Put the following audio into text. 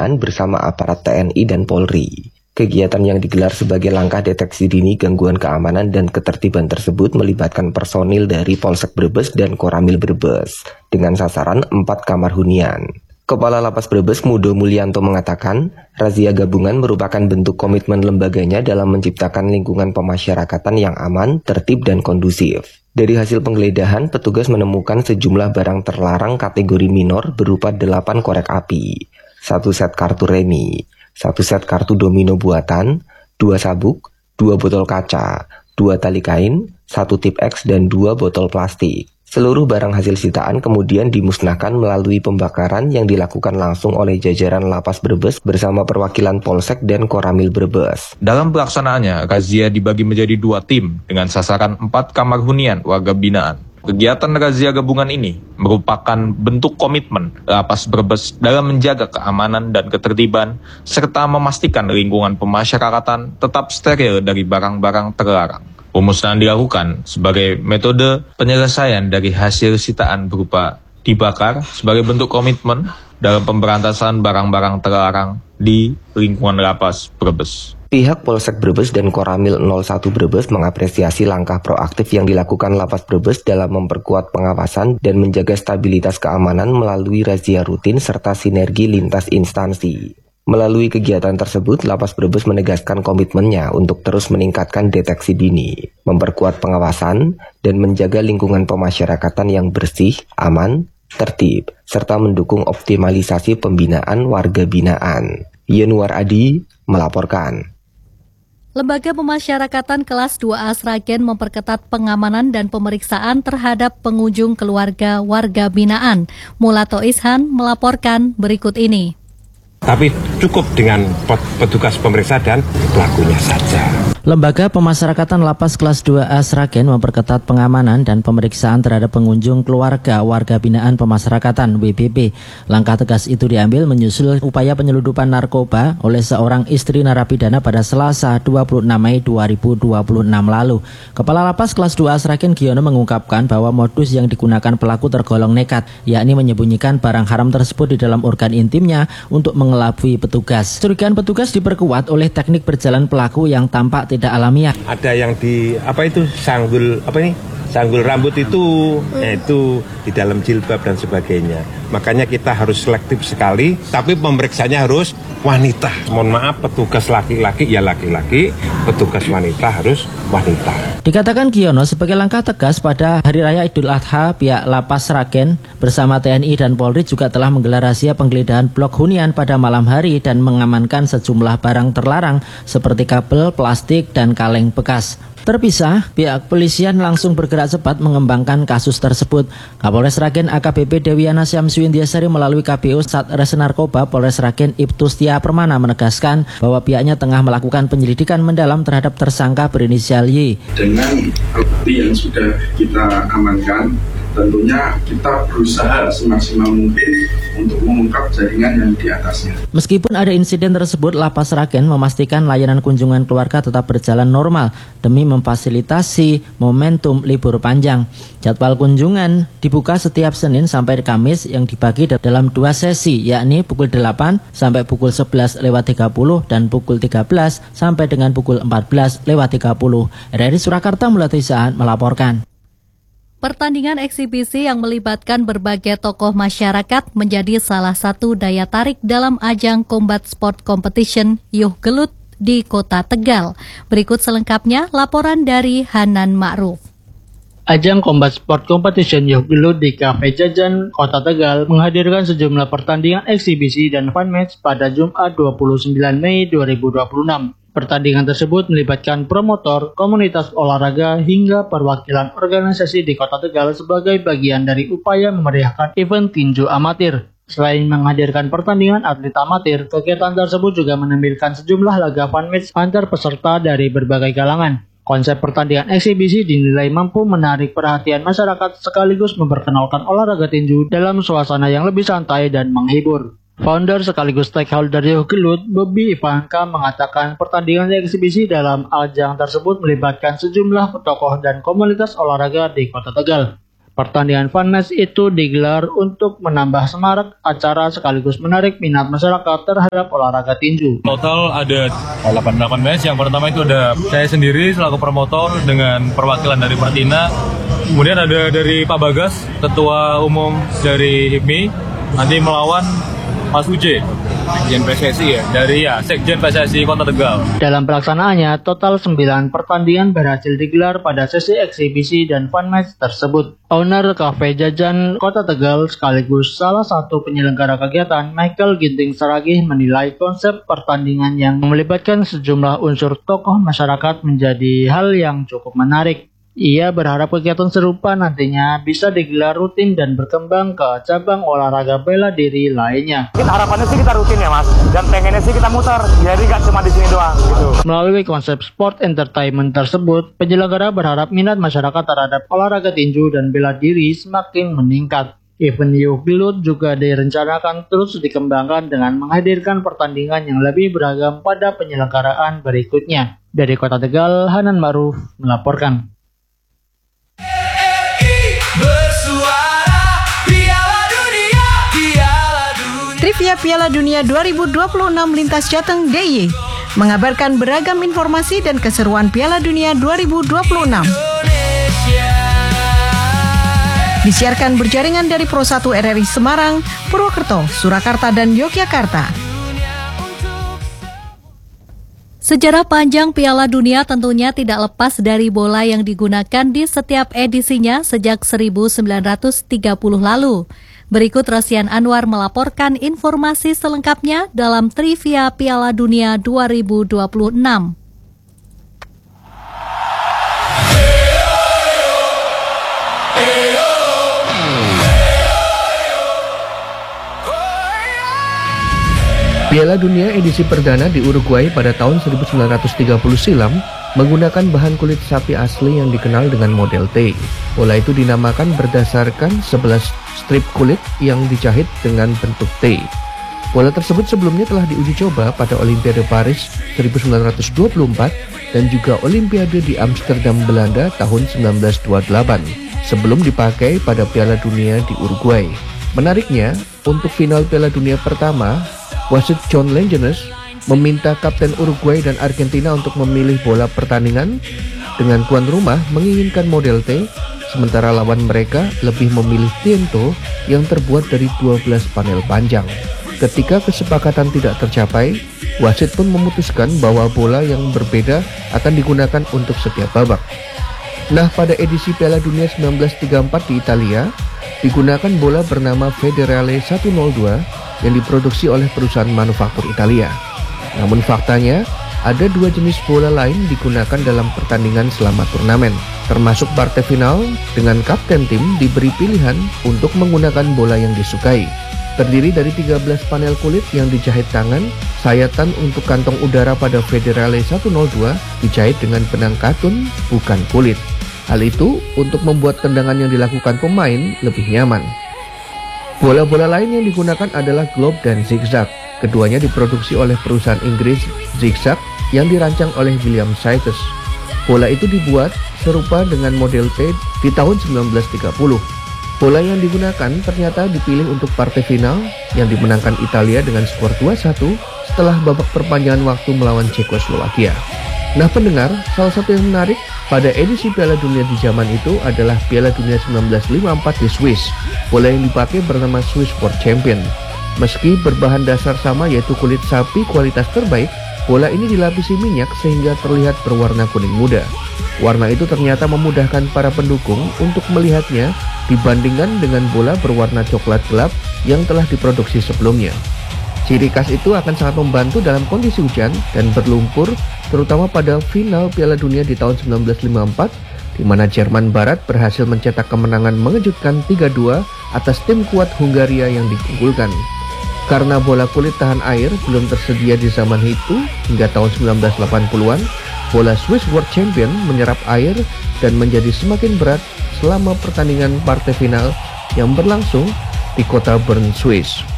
binaan bersama aparat TNI dan Polri. Kegiatan yang digelar sebagai langkah deteksi dini gangguan keamanan dan ketertiban tersebut melibatkan personil dari Polsek Brebes dan Koramil Brebes dengan sasaran 4 kamar hunian. Kepala Lapas Brebes Mudo Mulyanto mengatakan, razia gabungan merupakan bentuk komitmen lembaganya dalam menciptakan lingkungan pemasyarakatan yang aman, tertib, dan kondusif. Dari hasil penggeledahan, petugas menemukan sejumlah barang terlarang kategori minor berupa 8 korek api, 1 set kartu remi, 1 set kartu domino buatan, 2 sabuk, 2 botol kaca, 2 tali kain, 1 tip X, dan 2 botol plastik. Seluruh barang hasil sitaan kemudian dimusnahkan melalui pembakaran yang dilakukan langsung oleh jajaran Lapas Brebes bersama perwakilan Polsek dan Koramil Brebes. Dalam pelaksanaannya, razia dibagi menjadi 2 tim dengan sasaran 4 kamar hunian warga binaan. Kegiatan razia gabungan ini merupakan bentuk komitmen Lapas Brebes dalam menjaga keamanan dan ketertiban serta memastikan lingkungan pemasyarakatan tetap steril dari barang-barang terlarang. Pemusnahan dilakukan sebagai metode penyelesaian dari hasil sitaan berupa dibakar sebagai bentuk komitmen dalam pemberantasan barang-barang terlarang di lingkungan Lapas Brebes. Pihak Polsek Brebes dan Koramil 01 Brebes mengapresiasi langkah proaktif yang dilakukan Lapas Brebes dalam memperkuat pengawasan dan menjaga stabilitas keamanan melalui razia rutin serta sinergi lintas instansi. Melalui kegiatan tersebut, Lapas Brebes menegaskan komitmennya untuk terus meningkatkan deteksi dini, memperkuat pengawasan, dan menjaga lingkungan pemasyarakatan yang bersih, aman, tertib, serta mendukung optimalisasi pembinaan warga binaan. Yanuar Adi melaporkan. Lembaga Pemasyarakatan Kelas 2A Sragen memperketat pengamanan dan pemeriksaan terhadap pengunjung keluarga warga binaan. Mulato Ishan melaporkan berikut ini. Tapi cukup dengan petugas pemeriksa dan pelakunya saja. Lembaga Pemasyarakatan Lapas Kelas 2A Sragen memperketat pengamanan dan pemeriksaan terhadap pengunjung keluarga warga binaan pemasyarakatan WBP. Langkah tegas itu diambil menyusul upaya penyelundupan narkoba oleh seorang istri narapidana pada Selasa 26 Mei 2026 lalu. Kepala Lapas Kelas 2A Sragen Giono mengungkapkan bahwa modus yang digunakan pelaku tergolong nekat, yakni menyembunyikan barang haram tersebut di dalam organ intimnya untuk mengelabui petugas. Curigaan petugas diperkuat oleh teknik berjalan pelaku yang tampak tidak alamiah. Ada yang sanggul rambut itu di dalam jilbab dan sebagainya. Makanya kita harus selektif sekali, tapi pemeriksanya harus wanita. Mohon maaf, petugas laki-laki ya laki-laki, petugas wanita harus wanita. Dikatakan Giono sebagai langkah tegas pada Hari Raya Idul Adha, pihak Lapas Sragen bersama TNI dan Polri juga telah menggelar razia penggeledahan blok hunian pada malam hari dan mengamankan sejumlah barang terlarang seperti kabel, plastik, dan kaleng bekas. Terpisah, pihak polisian langsung bergerak cepat mengembangkan kasus tersebut. Kapolres Sragen AKBP Dewiana Syamsu Indiasari melalui KPU Satres Narkoba Polres Sragen Ibtu Setia Permana menegaskan bahwa pihaknya tengah melakukan penyelidikan mendalam terhadap tersangka berinisial Y. Dengan bukti yang sudah kita amankan, tentunya kita berusaha semaksimal mungkin untuk mengungkap jaringan yang di atasnya. Meskipun ada insiden tersebut, Lapas Sragen memastikan layanan kunjungan keluarga tetap berjalan normal demi memfasilitasi momentum libur panjang. Jadwal kunjungan dibuka setiap Senin sampai Kamis yang dibagi dalam 2 sesi, yakni pukul 8 sampai pukul 11:30 dan pukul 13 sampai dengan pukul 14:30. RRI Surakarta Mulato Ishan melaporkan. Pertandingan eksibisi yang melibatkan berbagai tokoh masyarakat menjadi salah satu daya tarik dalam ajang Combat Sport Competition Yuh Gelut di Kota Tegal. Berikut selengkapnya laporan dari Hanan Ma'ruf. Ajang Combat Sport Competition Yuh Gelut di Cafe Jajan Kota Tegal menghadirkan sejumlah pertandingan eksibisi dan fun match pada Jumat 29 Mei 2026. Pertandingan tersebut melibatkan promotor, komunitas olahraga, hingga perwakilan organisasi di Kota Tegal sebagai bagian dari upaya memeriahkan event tinju amatir. Selain menghadirkan pertandingan atlet amatir, kegiatan tersebut juga menampilkan sejumlah laga fun match antar peserta dari berbagai kalangan. Konsep pertandingan eksibisi dinilai mampu menarik perhatian masyarakat sekaligus memperkenalkan olahraga tinju dalam suasana yang lebih santai dan menghibur. Founder sekaligus stakeholder Yuh Gelut, Bobby Ivanka, mengatakan pertandingan eksibisi dalam ajang tersebut melibatkan sejumlah tokoh dan komunitas olahraga di Kota Tegal. Pertandingan fun match itu digelar untuk menambah semarak acara sekaligus menarik minat masyarakat terhadap olahraga tinju. Total ada 88 match. Yang pertama itu ada saya sendiri selaku promotor dengan perwakilan dari Pertina. Kemudian ada dari Pak Bagas, Ketua Umum dari HIPMI, nanti melawan Mas Uje, Sekjen PSSI Sekjen PSSI Kota Tegal. Dalam pelaksanaannya, total 9 pertandingan berhasil digelar pada sesi eksibisi dan fun match tersebut. Owner Cafe Jajan Kota Tegal sekaligus salah satu penyelenggara kegiatan, Michael Ginting Saragih, menilai konsep pertandingan yang melibatkan sejumlah unsur tokoh masyarakat menjadi hal yang cukup menarik. Ia berharap kegiatan serupa nantinya bisa digelar rutin dan berkembang ke cabang olahraga bela diri lainnya. Harapannya sih kita rutin ya Mas, dan pengennya sih kita muter, jadi nggak cuma di sini doang gitu. Melalui konsep sport entertainment tersebut, penyelenggara berharap minat masyarakat terhadap olahraga tinju dan bela diri semakin meningkat. Event Youth Gelut juga direncanakan terus dikembangkan dengan menghadirkan pertandingan yang lebih beragam pada penyelenggaraan berikutnya. Dari Kota Tegal, Hanan Maruf melaporkan. Trivia Piala Dunia 2026 Lintas Jateng DIY mengabarkan beragam informasi dan keseruan Piala Dunia 2026. Disiarkan berjaringan dari Pro 1 RRI Semarang, Purwokerto, Surakarta, dan Yogyakarta. Sejarah panjang Piala Dunia tentunya tidak lepas dari bola yang digunakan di setiap edisinya sejak 1930 lalu. Berikut Rosian Anwar melaporkan informasi selengkapnya dalam Trivia Piala Dunia 2026. Piala Dunia edisi perdana di Uruguay pada tahun 1930 silam menggunakan bahan kulit sapi asli yang dikenal dengan model T. Bola itu dinamakan berdasarkan 11 strip kulit yang dijahit dengan bentuk T. Bola tersebut sebelumnya telah diuji coba pada Olimpiade Paris 1924 dan juga Olimpiade di Amsterdam, Belanda tahun 1928 sebelum dipakai pada Piala Dunia di Uruguay. Menariknya, untuk final Piala Dunia pertama, wasit John Langenus meminta kapten Uruguay dan Argentina untuk memilih bola pertandingan dengan tuan rumah menginginkan model T, sementara lawan mereka lebih memilih Tiento yang terbuat dari 12 panel panjang. Ketika kesepakatan tidak tercapai, wasit pun memutuskan bahwa bola yang berbeda akan digunakan untuk setiap babak. Nah, pada edisi Piala Dunia 1934 di Italia, digunakan bola bernama Federale 102 yang diproduksi oleh perusahaan manufaktur Italia. Namun faktanya, ada dua jenis bola lain digunakan dalam pertandingan selama turnamen, termasuk partai final dengan kapten tim diberi pilihan untuk menggunakan bola yang disukai. Terdiri dari 13 panel kulit yang dijahit tangan, sayatan untuk kantong udara pada Federale 102 dijahit dengan benang katun, bukan kulit. Hal itu untuk membuat tendangan yang dilakukan pemain lebih nyaman. Bola-bola lain yang digunakan adalah globe dan zigzag. Keduanya diproduksi oleh perusahaan Inggris Zigzag yang dirancang oleh William Sykes. Bola itu dibuat serupa dengan model T di tahun 1930. Bola yang digunakan ternyata dipilih untuk partai final yang dimenangkan Italia dengan skor 2-1 setelah babak perpanjangan waktu melawan Cekoslowakia. Nah pendengar, salah satu yang menarik pada edisi Piala Dunia di zaman itu adalah Piala Dunia 1954 di Swiss. Bola yang dipakai bernama Swiss World Champion. Meski berbahan dasar sama yaitu kulit sapi kualitas terbaik, bola ini dilapisi minyak sehingga terlihat berwarna kuning muda. Warna itu ternyata memudahkan para pendukung untuk melihatnya dibandingkan dengan bola berwarna coklat gelap yang telah diproduksi sebelumnya. Ciri khas itu akan sangat membantu dalam kondisi hujan dan berlumpur, terutama pada final Piala Dunia di tahun 1954, di mana Jerman Barat berhasil mencetak kemenangan mengejutkan 3-2 atas tim kuat Hungaria yang diunggulkan. Karena bola kulit tahan air belum tersedia di zaman itu, hingga tahun 1980-an, bola Swiss World Champion menyerap air dan menjadi semakin berat selama pertandingan partai final yang berlangsung di kota Bern, Swiss.